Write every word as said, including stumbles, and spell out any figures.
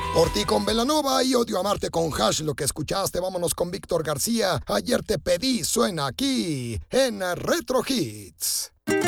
Por ti con Belanova y Odio Amarte con Hash, lo que escuchaste. Vámonos con Víctor García. Ayer te pedí, suena aquí en Retro Hits.